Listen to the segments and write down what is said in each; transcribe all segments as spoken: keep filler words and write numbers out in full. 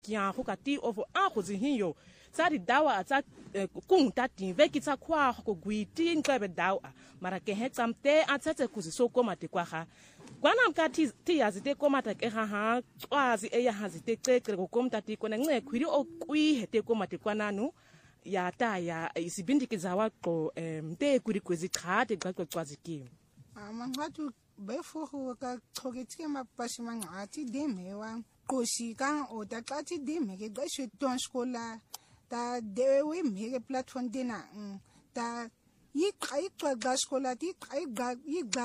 kia go ka ti ofo a go zihinyo tsa di dawa tsa kung ta tin ve kitsa kwa go gwiti nqebe dawa mara ke he tsamte a tsetse kuzisoko mate kwa ga kwana mkathi ti yazite komata ke ha ha cwazi eya hazite cecele go komta ti kona nxe khwiri okwi hete komate kwananu ya ta ya isibindikiza waqo mte kuri kwezi chate xaxo cwaziki amangatu befuhu ka choketike mapashi mangati demewa koshi ka o ta xathi deme ke xwe ton skola ta dewe meke platform dina ta yi kai xa skola ti kai ga yi ga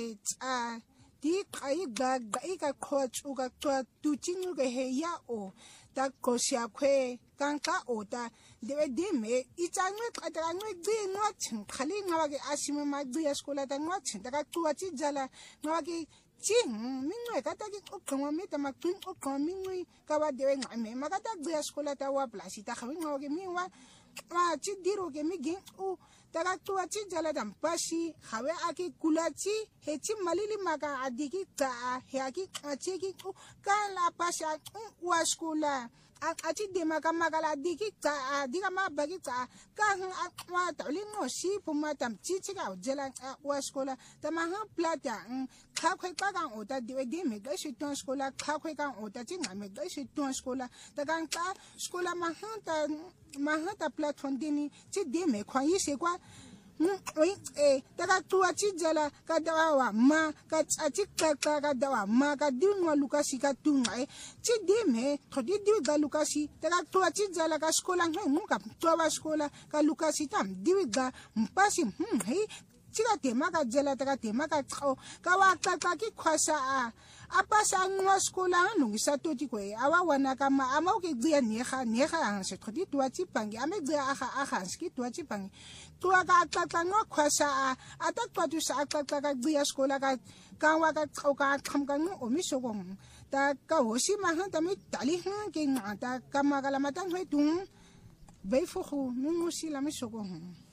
ngai ti kai ga ga ka coach u ka twa tuchingu ke he ya o ta koshia kwe kanka ota dewe deme itsanwe qata nwe dzinwa thin khali ngawa ke ashime magci ya skola ta nwa thin ta ka twa ti jala ngawa ke ting minwe ka ta ki oqhwa meta magcin oqhwa minwe ka ba dewe ngame makata gci ya skola ta wa plus ta khawi ngawa ke minwa ma ti diro ke migi u ta ka twa ti jala ta mpashi khawe ake kulati he ti malili maka adiki ta he aki achi ki ka la pasha wa skola ati dema kama kala diki ta dika ma bagi ta ka wa tawli no shi puma tam chi chi ka jela wa skola ta ma ha plata kha khwe ka ka ota de de me ga shi ton skola kha khwe ka ota chi nga me ga shi ton skola ta kan ka skola ma ha ta ma ha ta platform dini chi de me khwa yi se kwa oi eh taka tuwa chijala ka dawa ma ka ati ka ka dawa ma ka dinwa lukasi ka tunga eh chidime thodi di ga lukasi taka tuwa chijala ka skola ngu ka tuwa skola ka lukasi tam diga mpasi hm hey chika tema ka jela taka tema ka tso ka wa ka ka ki khwasa a apa sa ngwa skola nungisa toti kwe awa wana kama ama ke gya nega nega ang se thodi tuwa chipangi ame gya aga aga ski tuwa chipangi tuwa ka ka ka ngwa khwasa a ata twa tu sa ka ka ka gya skola ka ka wa ka tso ka kham ka ngo omiso gong ta ka hoshi ma ha ta mi tali ha ke ngata kama kala matang he tung bei fo khu nungusi la mi so gong